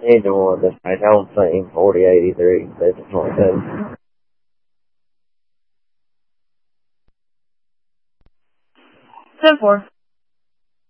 Either one of this I don't think 4083, something like that. 10-4.